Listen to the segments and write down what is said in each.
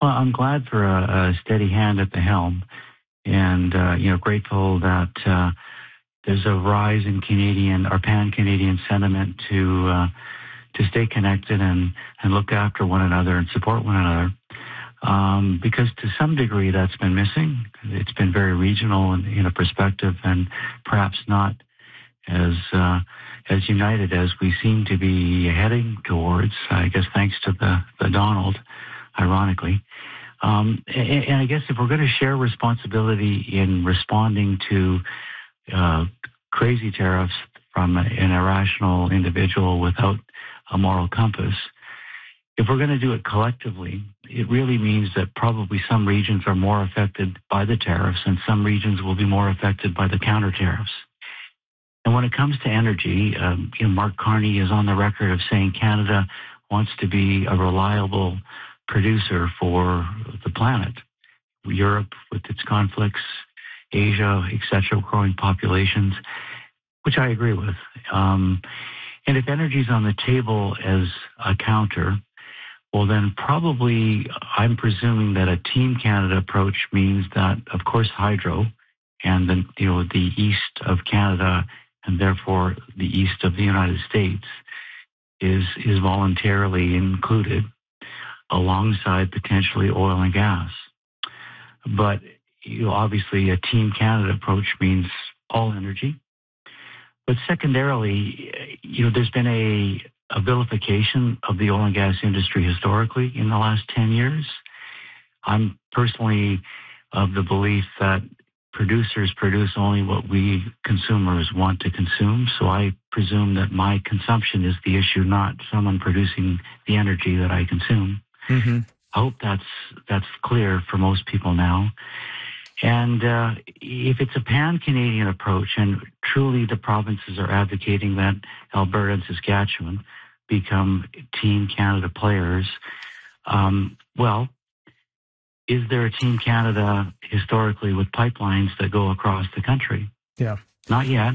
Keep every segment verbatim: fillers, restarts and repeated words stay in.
Well, I'm glad for a, a steady hand at the helm, and uh, you know, grateful that uh, there's a rise in Canadian or pan-Canadian sentiment to uh, to stay connected and and look after one another and support one another. Um, because to some degree that's been missing. It's been very regional in, in a perspective, and perhaps not as uh, as united as we seem to be heading towards. I guess thanks to the the Donald, ironically. Um, and, and I guess if we're going to share responsibility in responding to uh, crazy tariffs from an irrational individual without a moral compass, if we're going to do it collectively, it really means that probably some regions are more affected by the tariffs and some regions will be more affected by the counter tariffs. And when it comes to energy, um, you know, Mark Carney is on the record of saying Canada wants to be a reliable producer for the planet. Europe with its conflicts, Asia, et cetera, growing populations, which I agree with. Um, and if energy is on the table as a counter, well, then probably I'm presuming that a Team Canada approach means that, of course, hydro and the, you know, the east of Canada and therefore the east of the United States is is voluntarily included alongside potentially oil and gas. But you know, obviously a Team Canada approach means all energy. But secondarily, you know, there's been a, a vilification of the oil and gas industry historically in the last ten years. I'm personally of the belief that producers produce only what we consumers want to consume. So I presume that my consumption is the issue, not someone producing the energy that I consume. Mm-hmm. I hope that's that's clear for most people now. And uh, if it's a pan-Canadian approach, and truly the provinces are advocating that Alberta and Saskatchewan become Team Canada players, um, well, is there a Team Canada historically with pipelines that go across the country? Yeah. Not yet.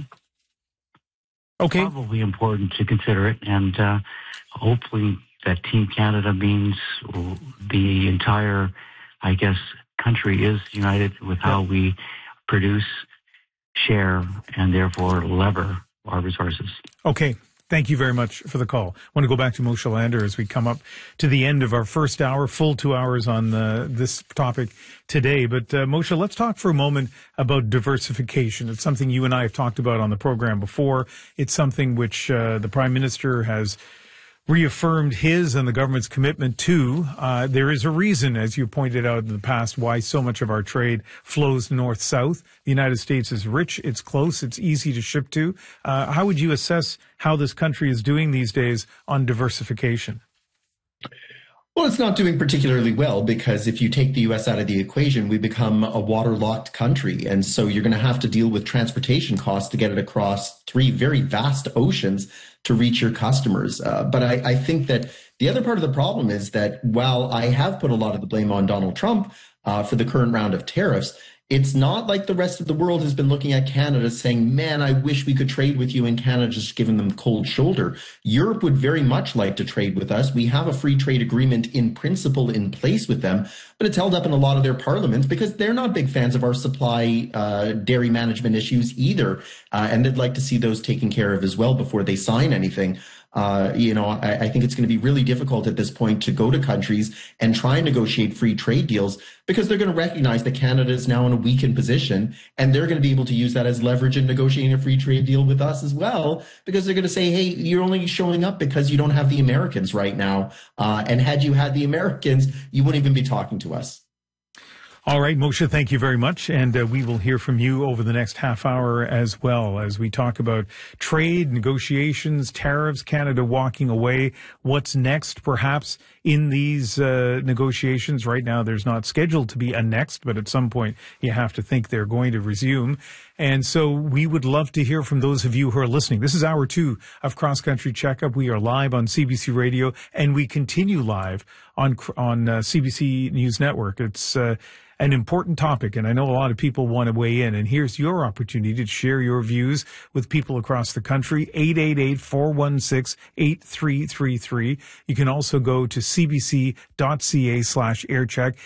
Okay. Probably important to consider it, and uh, hopefully that Team Canada means the entire, I guess, country is united with how yeah. we produce, share, and therefore lever our resources. Okay. Thank you very much for the call. I want to go back to Moshe Lander as we come up to the end of our first hour, full two hours on uh, this topic today. But uh, Moshe, let's talk for a moment about diversification. It's something you and I have talked about on the program before. It's something which uh, the Prime Minister has reaffirmed his and the government's commitment to. Uh, there is a reason, as you pointed out in the past, why so much of our trade flows north-south. The United States is rich, it's close, it's easy to ship to. Uh, how would you assess how this country is doing these days on diversification? Well, it's not doing particularly well because if you take the U S out of the equation, we become a waterlocked country. And so you're going to have to deal with transportation costs to get it across three very vast oceans to reach your customers. Uh, but I, I think that the other part of the problem is that while I have put a lot of the blame on Donald Trump uh, for the current round of tariffs, it's not like the rest of the world has been looking at Canada saying, man, I wish we could trade with you, and Canada just giving them the cold shoulder. Europe would very much like to trade with us. We have a free trade agreement in principle in place with them, but it's held up in a lot of their parliaments because they're not big fans of our supply uh, dairy management issues either. Uh, and they'd like to see those taken care of as well before they sign anything. Uh, you know, I, I think it's going to be really difficult at this point to go to countries and try and negotiate free trade deals because they're going to recognize that Canada is now in a weakened position, and they're going to be able to use that as leverage in negotiating a free trade deal with us as well, because they're going to say, hey, you're only showing up because you don't have the Americans right now. Uh, and had you had the Americans, you wouldn't even be talking to us. All right, Moshe, thank you very much. And uh, we will hear from you over the next half hour as well as we talk about trade, negotiations, tariffs, Canada walking away. What's next, perhaps, in these uh, negotiations? Right now, there's not scheduled to be a next, but at some point, you have to think they're going to resume. And so we would love to hear from those of you who are listening. This is hour two of Cross Country Checkup. We are live on C B C Radio, and we continue live on on uh, C B C News Network. It's uh, an important topic, and I know a lot of people want to weigh in. And here's your opportunity to share your views with people across the country. eight eight eight, four one six, eight three three three. You can also go to cbc.ca slash aircheck.